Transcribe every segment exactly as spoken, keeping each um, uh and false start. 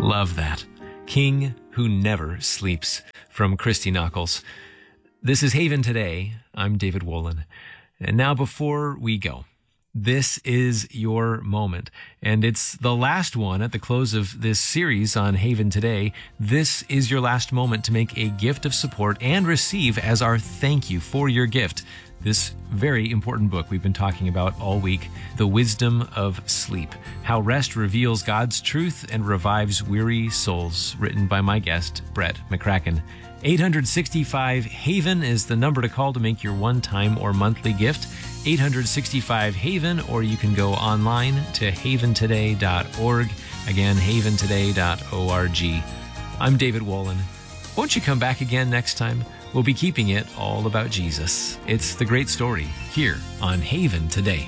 Love that. King Who Never Sleeps from Christy Knuckles. This is Haven Today. I'm David Wolin. And now before we go, this is your moment. And it's the last one at the close of this series on Haven Today. This is your last moment to make a gift of support and receive as our thank you for your gift this very important book we've been talking about all week, The Wisdom of Sleep, How Rest Reveals God's Truth and Revives Weary Souls, written by my guest, Brett McCracken. eight six five HAVEN is the number to call to make your one-time or monthly gift. eight six five HAVEN, or you can go online to haven today dot org. Again, haven today dot org. I'm David Wolin. Won't you come back again next time? We'll be keeping it all about Jesus. It's the great story here on Haven Today.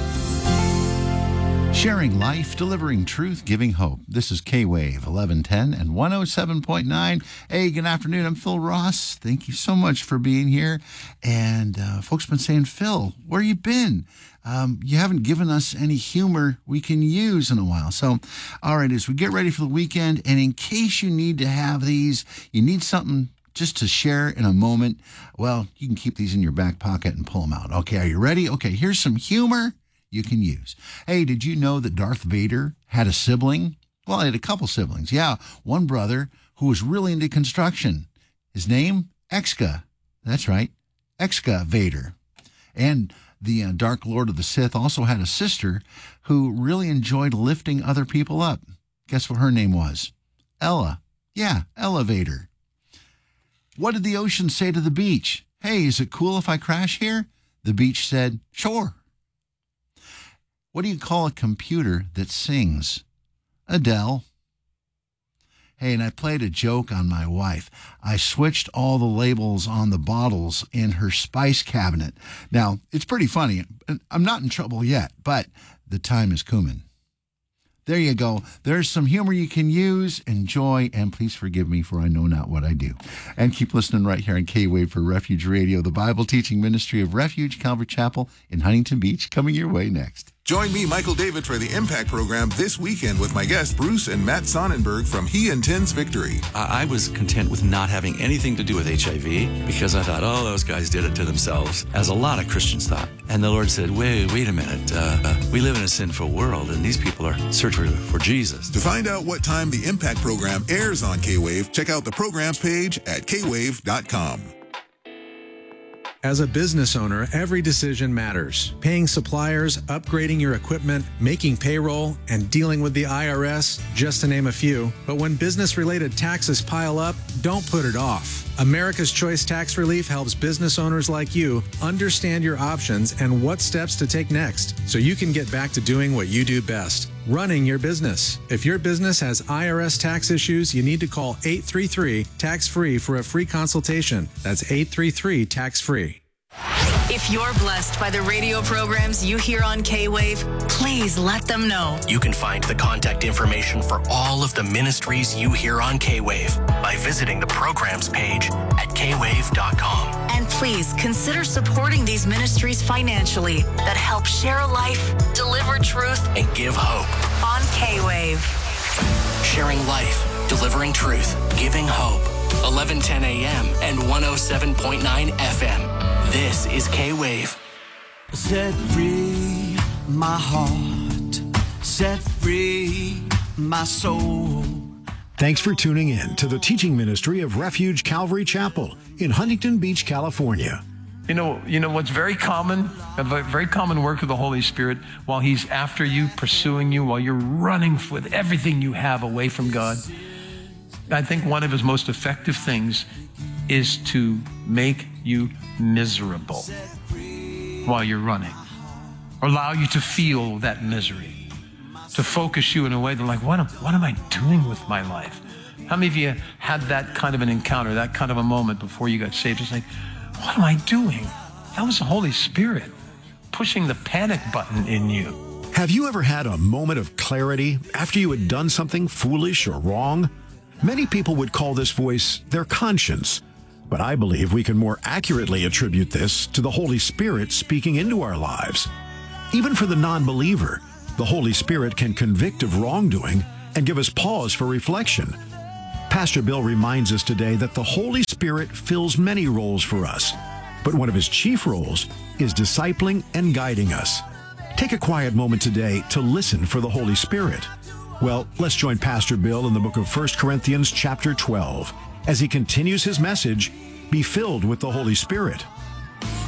Sharing life, delivering truth, giving hope. This is K-Wave eleven ten and one oh seven point nine. Hey, good afternoon. I'm Phil Ross. Thank you so much for being here. And uh, folks have been saying, Phil, where you been? Um, you haven't given us any humor we can use in a while. So, all right, as we get ready for the weekend, and in case you need to have these, you need something just to share in a moment, well, you can keep these in your back pocket and pull them out. Okay, are you ready? Okay, here's some humor you can use. Hey, did you know that Darth Vader had a sibling? Well, he had a couple siblings. Yeah, one brother who was really into construction. His name? Exca. That's right, Exca Vader. And the uh, Dark Lord of the Sith also had a sister who really enjoyed lifting other people up. Guess what her name was? Ella. Yeah, Elevator. What did the ocean say to the beach? Hey, is it cool if I crash here? The beach said, sure. What do you call a computer that sings? Adele. Hey, and I played a joke on my wife. I switched all the labels on the bottles in her spice cabinet. Now, it's pretty funny. I'm not in trouble yet, but the time is coming. There you go. There's some humor you can use. Enjoy, and please forgive me, for I know not what I do. And keep listening right here on K-Wave for Refuge Radio, the Bible teaching ministry of Refuge Calvary Chapel in Huntington Beach, coming your way next. Join me, Michael David, for the Impact Program this weekend with my guests, Bruce and Matt Sonnenberg from He Intends Victory. I, I was content with not having anything to do with H I V because I thought, oh, those guys did it to themselves, as a lot of Christians thought. And the Lord said, wait, wait a minute. Uh, uh, we live in a sinful world, and these people are searching for, for Jesus. To find out what time the Impact Program airs on K-Wave, check out the programs page at k wave dot com. As a business owner, every decision matters. Paying suppliers, upgrading your equipment, making payroll, and dealing with the I R S, just to name a few. But when business-related taxes pile up, don't put it off. America's Choice Tax Relief helps business owners like you understand your options and what steps to take next, so you can get back to doing what you do best, running your business. If your business has I R S tax issues, you need to call eight three three, tax free for a free consultation. That's eight three three, tax free. If you're blessed by the radio programs you hear on K-Wave, please let them know. You can find the contact information for all of the ministries you hear on K-Wave by visiting the programs page at k wave dot com. And please consider supporting these ministries financially that help share life, deliver truth, and give hope on K-Wave. Sharing life, delivering truth, giving hope. eleven ten a.m. and one oh seven point nine F M. This is K-Wave. Set free my heart, set free my soul. Thanks for tuning in to the teaching ministry of Refuge Calvary Chapel in Huntington Beach, California. You know, you know what's very common, a very common work of the Holy Spirit while He's after you, pursuing you, while you're running with everything you have away from God. I think one of His most effective things is to make you miserable while you're running, or allow you to feel that misery, to focus you in a way that, like, what am, what am I doing with my life? How many of you had that kind of an encounter, that kind of a moment before you got saved? It's like, what am I doing? That was the Holy Spirit pushing the panic button in you. Have you ever had a moment of clarity after you had done something foolish or wrong? Many people would call this voice their conscience, but I believe we can more accurately attribute this to the Holy Spirit speaking into our lives. Even for the non-believer, the Holy Spirit can convict of wrongdoing and give us pause for reflection. Pastor Bill reminds us today that the Holy Spirit fills many roles for us, but one of his chief roles is discipling and guiding us. Take a quiet moment today to listen for the Holy Spirit. Well, let's join Pastor Bill in the book of First Corinthians chapter twelve as he continues his message, Be Filled with the Holy Spirit.